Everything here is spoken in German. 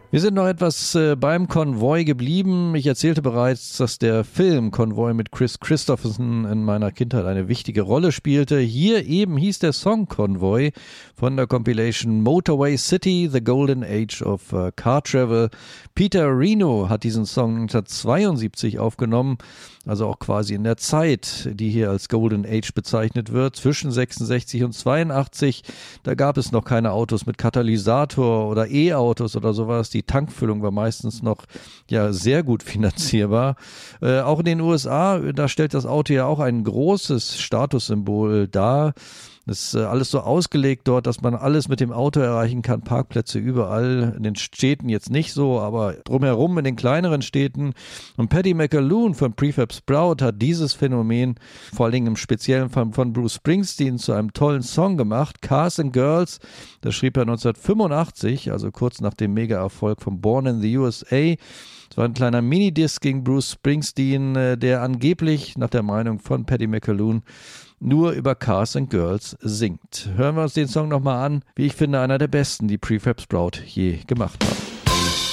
Wir sind noch etwas beim Konvoi geblieben. Ich erzählte bereits, dass der Film Konvoi mit Kris Kristofferson in meiner Kindheit eine wichtige Rolle spielte. Hier eben hieß der Song Konvoi von der Compilation Motorway City, The Golden Age of Car Travel. Peter Reno hat diesen Song 1972 aufgenommen, also auch quasi in der Zeit, die hier als Golden Age bezeichnet wird, zwischen 66 und 82. Da gab es noch keine Autos mit Katalysator oder E-Autos oder sowas. Die Tankfüllung war meistens noch sehr gut finanzierbar. Auch in den USA, da stellt das Auto ja auch ein großes Statussymbol dar. Das ist alles so ausgelegt dort, dass man alles mit dem Auto erreichen kann, Parkplätze überall, in den Städten jetzt nicht so, aber drumherum in den kleineren Städten. Und Paddy McAloon von Prefab Sprout hat dieses Phänomen, vor allem im speziellen Fall von Bruce Springsteen, zu einem tollen Song gemacht, Cars and Girls. Das schrieb er 1985, also kurz nach dem Mega-Erfolg von Born in the USA. Es war ein kleiner Minidisc gegen Bruce Springsteen, der angeblich, nach der Meinung von Paddy McAloon, nur über Cars and Girls singt. Hören wir uns den Song nochmal an. Wie ich finde, einer der besten, die Prefab Sprout je gemacht haben.